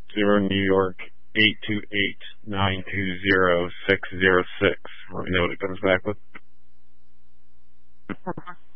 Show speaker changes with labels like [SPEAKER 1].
[SPEAKER 1] New York 828-920-606. Let me know what it comes back with.